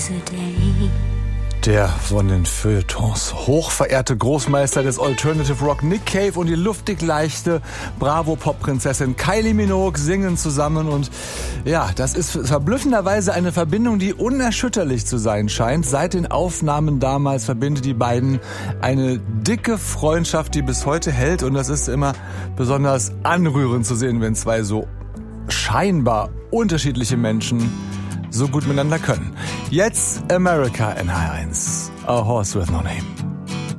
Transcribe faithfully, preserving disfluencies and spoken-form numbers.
yesterday. Der von den Feuilletons hochverehrte Großmeister des Alternative Rock Nick Cave und die luftig leichte Bravo-Pop-Prinzessin Kylie Minogue singen zusammen und ja, das ist verblüffenderweise eine Verbindung, die unerschütterlich zu sein scheint. Seit den Aufnahmen damals verbindet die beiden eine dicke Freundschaft, die bis heute hält und das ist immer besonders anrührend zu sehen, wenn zwei so scheinbar unterschiedliche Menschen so gut miteinander können. Jetzt America in H eins. A Horse with No Name.